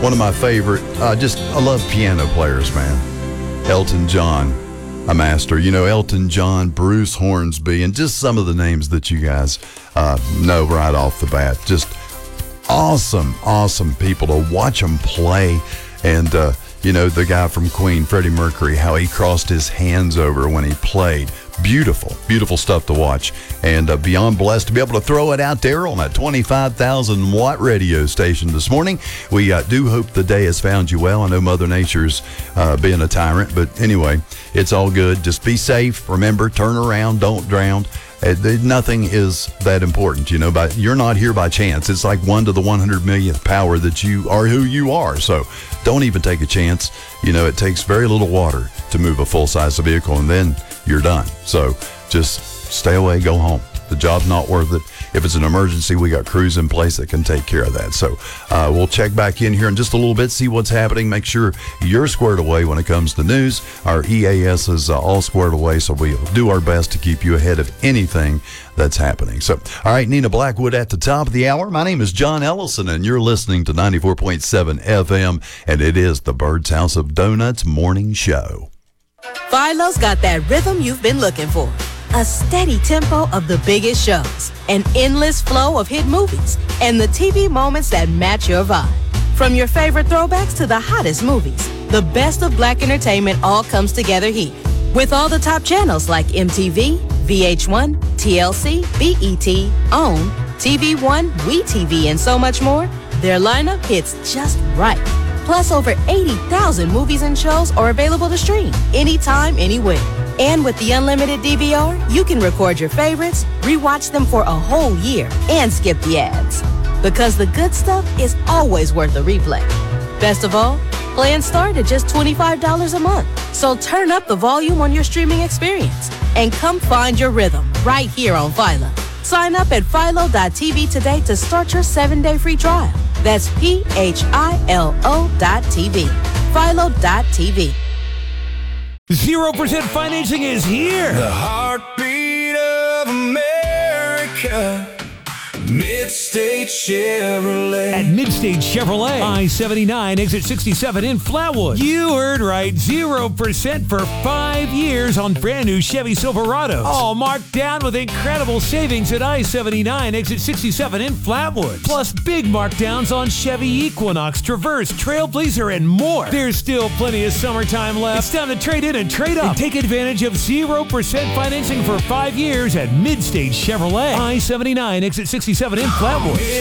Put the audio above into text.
one of my favorite, I love piano players, man. Elton John, a master. You know, Elton John, Bruce Hornsby, and just some of the names that you guys know right off the bat. Just awesome people to watch them play. And, the guy from Queen, Freddie Mercury, how he crossed his hands over when he played. Beautiful stuff to watch. And beyond blessed to be able to throw it out there on that 25,000 watt radio station this morning. We do hope the day has found you well. I know Mother Nature's being a tyrant, but anyway, it's all good. Just be safe. Remember, turn around, don't drown. Nothing is that important, but you're not here by chance. It's like 1 to the 100 millionth power that you are who you are. So don't even take a chance. It takes very little water to move a full-size vehicle, and then you're done. So just stay away, go home. The job's not worth it. If it's an emergency, we got crews in place that can take care of that. So we'll check back in here in just a little bit, see what's happening, make sure you're squared away when it comes to news. Our EAS is all squared away, so we'll do our best to keep you ahead of anything that's happening. So, all right, Nina Blackwood at the top of the hour. My name is John Ellison, and you're listening to 94.7 FM, and it is the Bird's House of Donuts Morning Show. Philo's got that rhythm you've been looking for. A steady tempo of the biggest shows, an endless flow of hit movies, and the TV moments that match your vibe. From your favorite throwbacks to the hottest movies, the best of Black entertainment all comes together here. With all the top channels like MTV, VH1, TLC, BET, OWN, TV One, WeTV, and so much more, their lineup hits just right. Plus, over 80,000 movies and shows are available to stream anytime, anywhere. And with the unlimited DVR, you can record your favorites, rewatch them for a whole year, and skip the ads. Because the good stuff is always worth a replay. Best of all, plans start at just $25 a month. So turn up the volume on your streaming experience and come find your rhythm right here on Philo. Sign up at philo.tv today to start your 7-day free trial. That's PHILO.TV. Philo.tv. 0% financing is here. The heartbeat of America. Midstate Chevrolet. At Midstate Chevrolet, I-79, exit 67 in Flatwood. You heard right, 0% for 5 years on brand new Chevy Silverados. All marked down with incredible savings at I-79, exit 67 in Flatwood. Plus big markdowns on Chevy Equinox, Traverse, Trailblazer, and more. There's still plenty of summertime left. It's time to trade in and trade up. And take advantage of 0% financing for 5 years at Midstate Chevrolet. I-79, exit 67 in Flatwood.